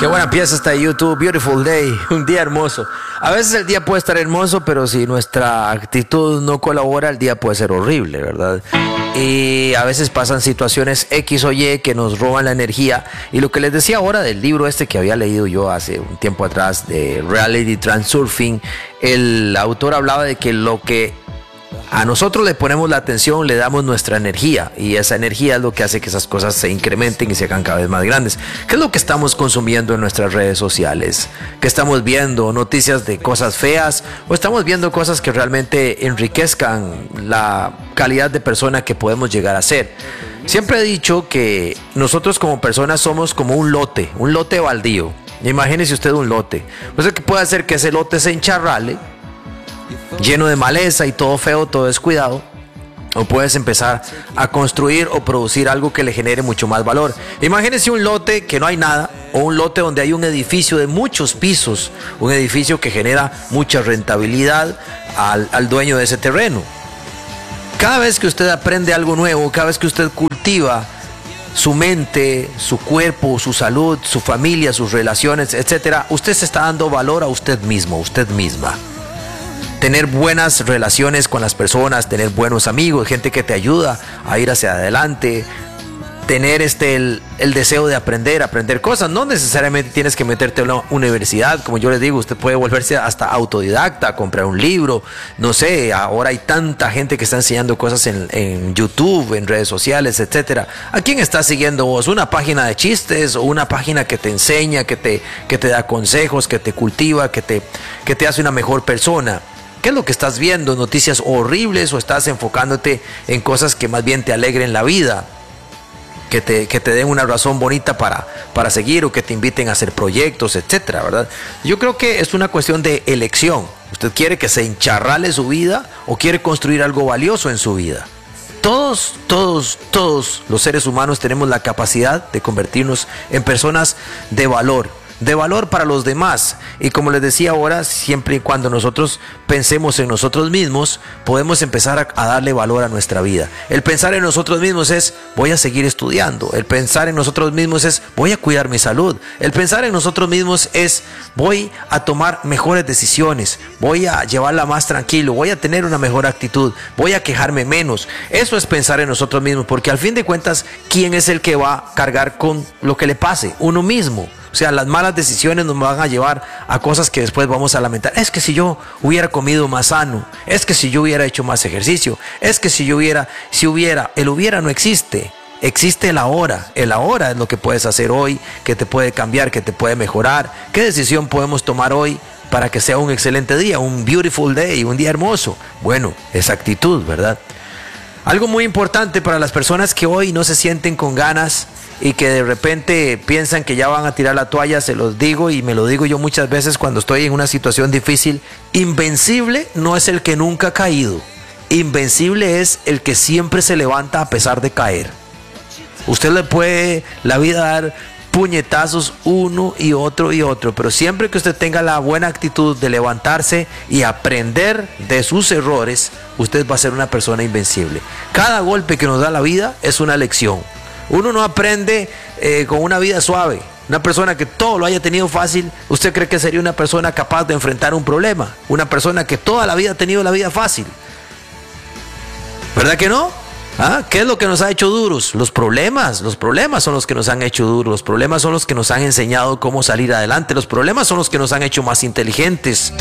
Qué buena pieza está de YouTube, Beautiful Day, un día hermoso. A veces el día puede estar hermoso, pero si nuestra actitud no colabora, el día puede ser horrible, ¿verdad? Y a veces pasan situaciones X o Y que nos roban la energía. Y lo que les decía ahora del libro este que había leído yo hace un tiempo atrás, de Reality Transurfing, el autor hablaba de que lo que a nosotros le ponemos la atención, le damos nuestra energía, y esa energía es lo que hace que esas cosas se incrementen y se hagan cada vez más grandes. ¿Qué es lo que estamos consumiendo en nuestras redes sociales? ¿Qué estamos viendo? ¿Noticias de cosas feas? ¿O estamos viendo cosas que realmente enriquezcan la calidad de persona que podemos llegar a ser? Siempre he dicho que nosotros como personas somos como un lote baldío. Imagínese usted un lote. Pues es que puede hacer que ese lote se encharrale, lleno de maleza y todo feo, todo descuidado, o puedes empezar a construir o producir algo que le genere mucho más valor. Imagínense un lote que no hay nada, o un lote donde hay un edificio de muchos pisos, un edificio que genera mucha rentabilidad al dueño de ese terreno. Cada vez que usted aprende algo nuevo, cada vez que usted cultiva su mente, su cuerpo, su salud, su familia, sus relaciones, etcétera, usted se está dando valor a usted mismo, a usted misma. Tener buenas relaciones con las personas, tener buenos amigos, gente que te ayuda a ir hacia adelante, tener el deseo de aprender cosas. No necesariamente tienes que meterte a una universidad, como yo les digo, usted puede volverse hasta autodidacta, comprar un libro, no sé, ahora hay tanta gente que está enseñando cosas en YouTube, en redes sociales, etcétera. ¿A quién estás siguiendo vos? ¿Una página de chistes o una página que te enseña, que te da consejos, que te cultiva, que te hace una mejor persona? ¿Qué es lo que estás viendo? ¿Noticias horribles o estás enfocándote en cosas que más bien te alegren la vida? Que te den una razón bonita para seguir, o que te inviten a hacer proyectos, etcétera, ¿verdad? Yo creo que es una cuestión de elección. ¿Usted quiere que se encharrale su vida o quiere construir algo valioso en su vida? Todos los seres humanos tenemos la capacidad de convertirnos en personas de valor para los demás. Y como les decía ahora, siempre y cuando nosotros pensemos en nosotros mismos, podemos empezar a darle valor a nuestra vida. El pensar en nosotros mismos es: voy a seguir estudiando. El pensar en nosotros mismos es: voy a cuidar mi salud. El pensar en nosotros mismos es: voy a tomar mejores decisiones, voy a llevarla más tranquilo, voy a tener una mejor actitud, voy a quejarme menos. Eso es pensar en nosotros mismos, porque al fin de cuentas, ¿quién es el que va a cargar con lo que le pase? Uno mismo. O sea, las malas decisiones nos van a llevar a cosas que después vamos a lamentar. Es que si yo hubiera comido más sano, es que si yo hubiera hecho más ejercicio, es que el hubiera no existe. Existe el ahora. El ahora es lo que puedes hacer hoy, que te puede cambiar, que te puede mejorar. ¿Qué decisión podemos tomar hoy para que sea un excelente día, un beautiful day, un día hermoso? Bueno, esa actitud, ¿verdad? Algo muy importante para las personas que hoy no se sienten con ganas y que de repente piensan que ya van a tirar la toalla, se los digo, y me lo digo yo muchas veces cuando estoy en una situación difícil: invencible no es el que nunca ha caído, invencible es el que siempre se levanta a pesar de caer. Usted le puede la vida dar puñetazos uno y otro, pero siempre que usted tenga la buena actitud de levantarse y aprender de sus errores, usted va a ser una persona invencible. Cada golpe que nos da la vida es una lección. Uno no aprende con una vida suave. Una persona que todo lo haya tenido fácil, ¿usted cree que sería una persona capaz de enfrentar un problema? Una persona que toda la vida ha tenido la vida fácil, ¿verdad que no? ¿Ah? ¿Qué es lo que nos ha hecho duros? Los problemas son los que nos han hecho duros. Los problemas son los que nos han enseñado cómo salir adelante. Los problemas son los que nos han hecho más inteligentes.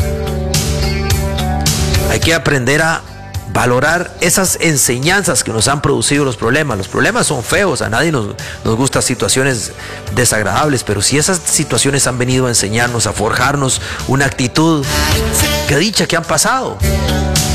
Hay que aprender a valorar esas enseñanzas que nos han producido los problemas. Los problemas son feos, a nadie nos gustan situaciones desagradables, pero si esas situaciones han venido a enseñarnos, a forjarnos una actitud, qué dicha que han pasado.